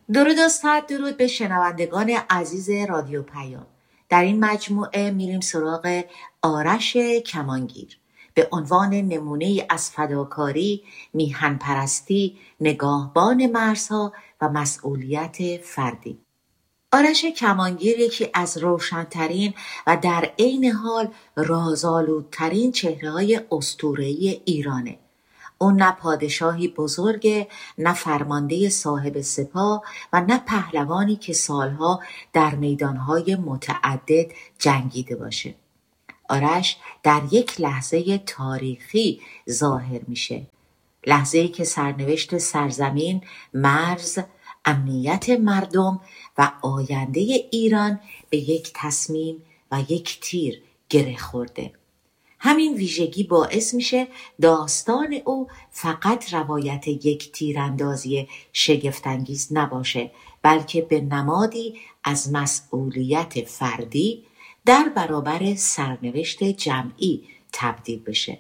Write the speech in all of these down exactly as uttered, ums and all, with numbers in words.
درود و صد درود به شنوندگان عزیز رادیو پیام. در این مجموعه میریم سراغ آرش کمانگیر به عنوان نمونه از فداکاری، میهن پرستی، نگاهبان مرزها و مسئولیت فردی. آرش کمانگیر یکی از روشن‌ترین و در عین حال رازآلودترین چهره‌های اسطوره‌ای ایرانه. اون نه پادشاهی بزرگه، نه فرمانده صاحب سپاه و نه پهلوانی که سالها در میدانهای متعدد جنگیده باشه. آرش در یک لحظه تاریخی ظاهر میشه. لحظه‌ای که سرنوشت سرزمین، مرز، امنیت مردم و آینده ایران به یک تصمیم و یک تیر گره خورده. همین ویژگی باعث میشه داستان او فقط روایت یک تیراندازی شگفت‌انگیز نباشه، بلکه به نمادی از مسئولیت فردی در برابر سرنوشت جمعی تبدیل بشه.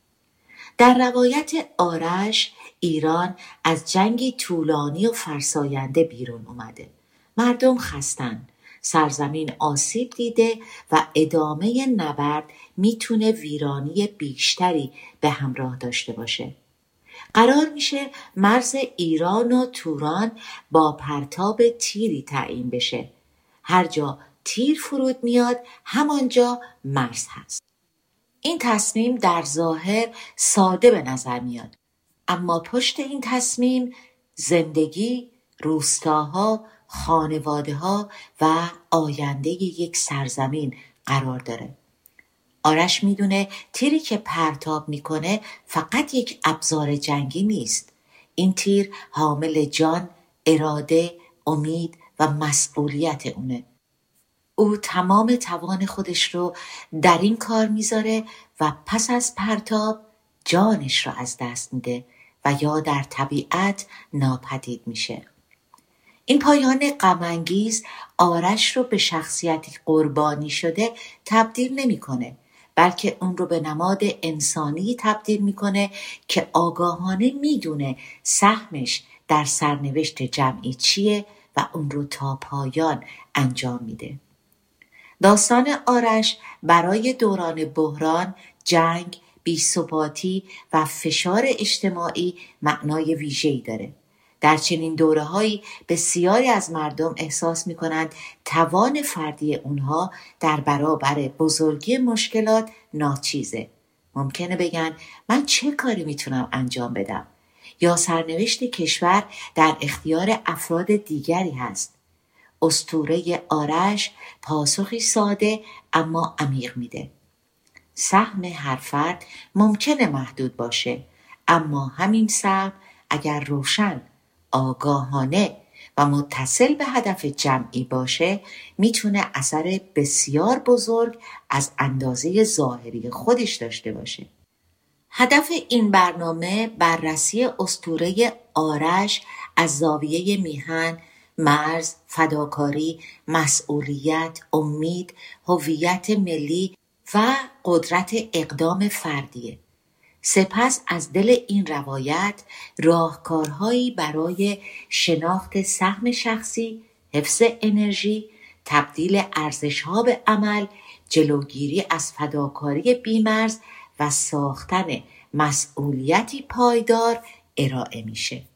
در روایت آرش، ایران از جنگی طولانی و فرساینده بیرون اومده. مردم خستن، سرزمین آسیب دیده و ادامه نبرد میتونه ویرانی بیشتری به همراه داشته باشه. قرار میشه مرز ایران و توران با پرتاب تیری تعیین بشه. هر جا تیر فرود میاد همانجا مرز هست. این تصمیم در ظاهر ساده به نظر میاد، اما پشت این تصمیم زندگی، روستاها، خانواده‌ها و آینده یک سرزمین قرار داره. آرش میدونه تیری که پرتاب میکنه فقط یک ابزار جنگی نیست. این تیر حامل جان، اراده، امید و مسئولیت اونه. او تمام توان خودش رو در این کار میذاره و پس از پرتاب جانش رو از دست میده و یا در طبیعت ناپدید میشه. این پایان غم‌انگیز آرش رو به شخصیتی قربانی شده تبدیل نمی‌کنه، بلکه اون رو به نماد انسانی تبدیل می‌کنه که آگاهانه میدونه سهمش در سرنوشت جمعی چیه و اون رو تا پایان انجام میده. داستان آرش برای دوران بحران، جنگ، بی‌ثباتی و فشار اجتماعی معنای ویژه‌ای داره. در چنین دوره‌هایی بسیاری از مردم احساس می‌کنند توان فردی اونها در برابر بزرگی مشکلات ناچیزه. ممکنه بگن من چه کاری میتونم انجام بدم؟ یا سرنوشت کشور در اختیار افراد دیگری هست. اسطوره آرش پاسخی ساده اما عمیق میده. سهم هر فرد ممکنه محدود باشه، اما همین سهم اگر روشن، آگاهانه و متصل به هدف جمعی باشه میتونه اثر بسیار بزرگ از اندازه ظاهری خودش داشته باشه. هدف این برنامه بررسی اسطوره آرش از زاویه میهن، مرز، فداکاری، مسئولیت، امید، هویت ملی و قدرت اقدام فردیه. سپس از دل این روایت راهکارهایی برای شناخت سهم شخصی، حفظ انرژی، تبدیل ارزش‌ها به عمل، جلوگیری از فداکاری بی‌مرز و ساختن مسئولیتی پایدار ارائه میشه.